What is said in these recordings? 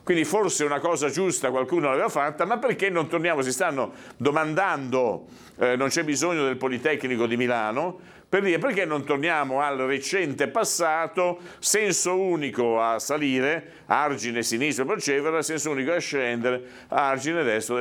Quindi forse una cosa giusta qualcuno l'aveva fatta, ma perché non torniamo? Si stanno domandando, non c'è bisogno del Politecnico di Milano, per dire perché non torniamo al recente passato, senso unico a salire, argine sinistro per Procevere, senso unico a scendere, argine destro.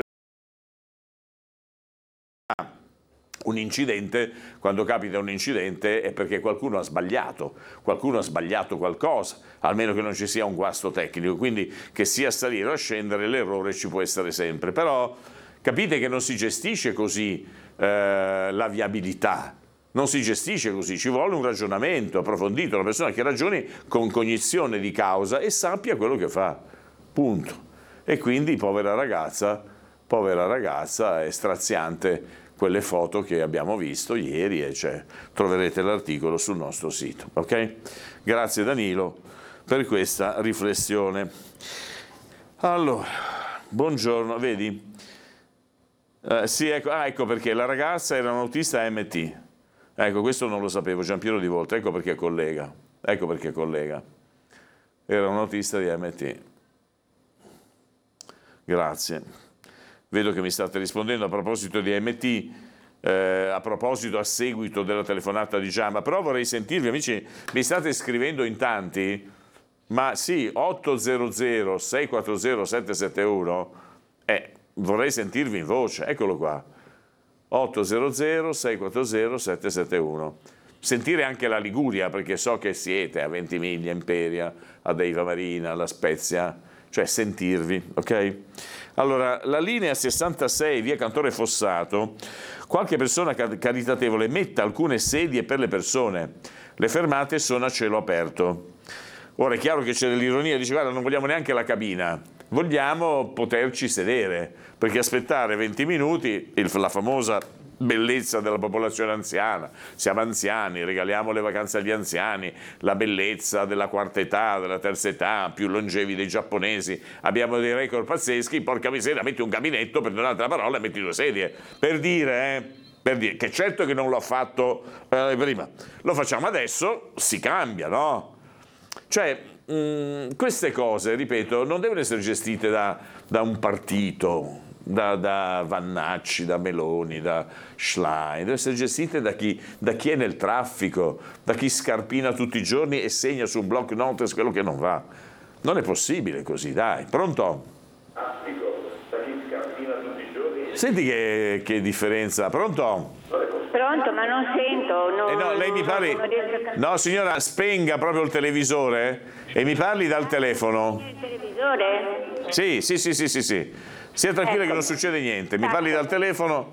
Un incidente, quando capita un incidente è perché qualcuno ha sbagliato qualcosa, almeno che non ci sia un guasto tecnico, quindi che sia a salire o a scendere l'errore ci può essere sempre, però capite che non si gestisce così la viabilità, non si gestisce così, ci vuole un ragionamento approfondito, una persona che ragioni con cognizione di causa e sappia quello che fa, punto. E quindi povera ragazza è straziante quelle foto che abbiamo visto ieri e troverete l'articolo sul nostro sito. Ok? Grazie Danilo per questa riflessione. Allora, buongiorno, vedi? Sì, ecco perché la ragazza era un autista MT. Ecco, questo non lo sapevo, Giampiero Di Volta, ecco perché collega. Era un autista di MT. Grazie. Vedo che mi state rispondendo a proposito di MT, a seguito della telefonata di Giamma, però vorrei sentirvi, amici, mi state scrivendo in tanti, ma sì, 800 640 771, vorrei sentirvi in voce, eccolo qua, 800 640 771. Sentire anche la Liguria, perché so che siete a Ventimiglia, Imperia, a Deiva Marina, alla Spezia, cioè sentirvi, ok? Allora, la linea 66 via Cantore Fossato, qualche persona caritatevole metta alcune sedie per le persone, le fermate sono a cielo aperto. Ora è chiaro che c'è dell'ironia, dice guarda non vogliamo neanche la cabina, vogliamo poterci sedere, perché aspettare 20 minuti, la famosa bellezza della popolazione anziana, siamo anziani, regaliamo le vacanze agli anziani, la bellezza della quarta età, della terza età, più longevi dei giapponesi, abbiamo dei record pazzeschi, porca miseria, metti un gabinetto, per non un'altra parola, metti due sedie, per dire che certo che non l'ho fatto prima, lo facciamo adesso, si cambia, no? Cioè, queste cose, ripeto, non devono essere gestite da un partito, da Vannacci, da Meloni, da Schlein, deve essere gestite da chi è nel traffico, da chi scarpina tutti i giorni e segna su un block notice quello che non va. Non è possibile così, dai. Pronto? Da chi scarpina tutti i giorni. Senti che differenza. Pronto? Pronto, ma non sento. No, lei mi parli. No, signora, spenga proprio il televisore e mi parli dal telefono. Il televisore? Sì. Sia tranquilla che non succede niente. Mi parli dal telefono.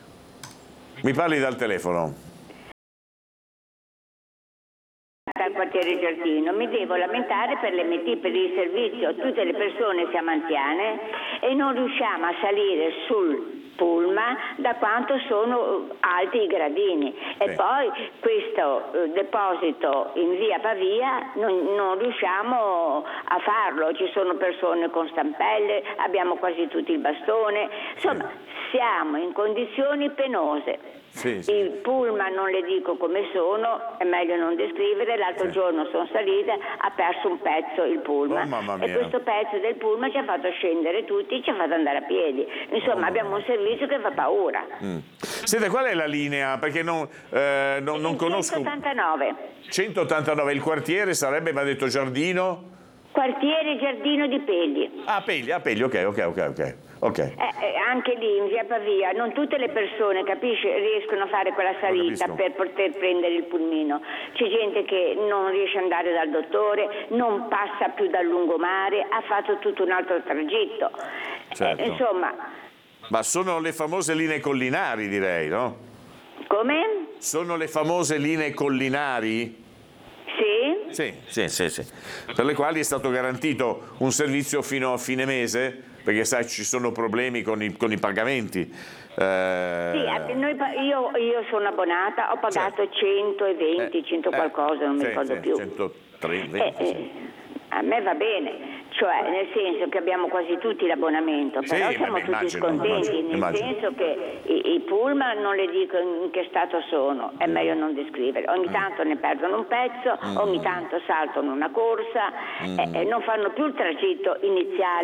Al quartiere Giardino mi devo lamentare per l'MT, per il servizio. Tutte le persone siamo anziane e non riusciamo a salire sul pullman da quanto sono alti i gradini e poi questo deposito in via Pavia non riusciamo a farlo, ci sono persone con stampelle, abbiamo quasi tutti il bastone, insomma siamo in condizioni penose. Il pullman non le dico come sono, è meglio non descrivere, l'altro giorno sono salita, ha perso un pezzo il pullman e questo pezzo del pullman ci ha fatto scendere tutti, ci ha fatto andare a piedi, insomma abbiamo un servizio che fa paura. Senta, qual è la linea? Perché non conosco. 189, il quartiere sarebbe, mi ha detto Giardino? Quartiere Giardino di Pegli. Pegli, ok. Anche lì in via Pavia non tutte le persone, capisci, riescono a fare quella salita per poter prendere il pulmino. C'è gente che non riesce ad andare dal dottore, non passa più dal lungomare, ha fatto tutto un altro tragitto. Insomma. Ma sono le famose linee collinari, direi, no? Come? Sono le famose linee collinari? Sì. Per le quali è stato garantito un servizio fino a fine mese, perché sai ci sono problemi con i pagamenti. Io sono abbonata, ho pagato 120, 100 qualcosa, non mi ricordo più. 130. A me va bene, cioè nel senso che abbiamo quasi tutti l'abbonamento, però siamo tutti scontenti, nel senso che i pullman non le dico in che stato sono, è meglio non descrivere, ogni tanto ne perdono un pezzo, ogni tanto saltano una corsa, non fanno più il tragitto iniziale